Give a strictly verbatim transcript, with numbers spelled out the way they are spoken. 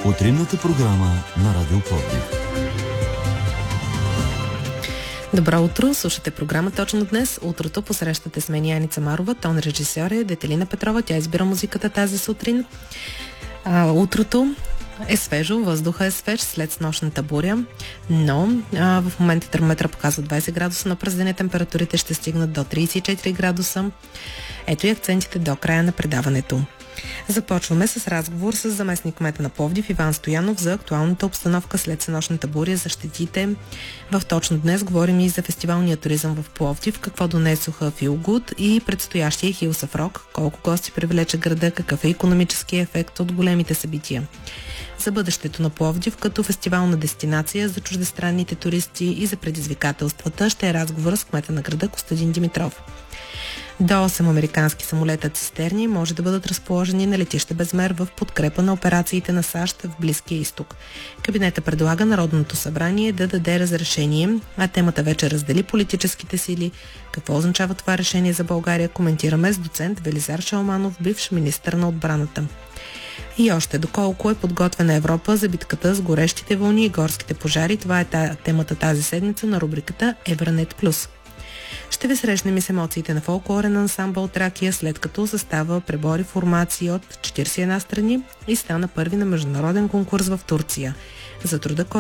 Утринната програма на Радио Пловдив. Добро утро, слушате програма точно днес. Утрото посрещате с мен Яница Марова, тон режисьор е Детелина Петрова, тя избира музиката тази сутрин. А, утрото е свежо, въздуха е свеж след снощната буря, но а, в момента термометъра показва двайсет градуса, на през деня температурите ще стигнат до трийсет и четири градуса. Ето и акцентите до края на предаването. Започваме с разговор с заместник-кмета на Пловдив Иван Стоянов за актуалната обстановка след снощната буря, за щетите. В точно днес говорим и за фестивалния туризъм в Пловдив, какво донесоха Feel Good и предстоящия Hillsong Rock, колко гости привлече града, какъв е икономическия ефект от големите събития. За бъдещето на Пловдив като фестивална дестинация за чуждестранните туристи и за предизвикателствата ще е разговор с кмета на града Костадин Димитров. До осем американски самолета цистерни може да бъдат разположени на летище Безмер в подкрепа на операциите на САЩ в Близкия изток. Кабинета предлага Народното събрание да даде разрешение, а темата вече раздели политическите сили. Какво означава това решение за България, коментираме с доцент Велизар Шалманов, бивш министър на отбраната. И още, доколко е подготвена Европа за битката с горещите вълни и горските пожари. Това е темата тази седмица на рубриката Евранет Плюс. Ще ви срещнем и с емоциите на фолклорен ансамбъл Тракия, след като състава пребори формации от четирийсет и една страни и стана първи на международен конкурс в Турция. За труда,